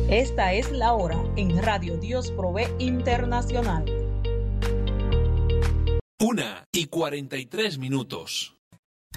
Esta es la hora en Radio Dios Provee Internacional. 1:43.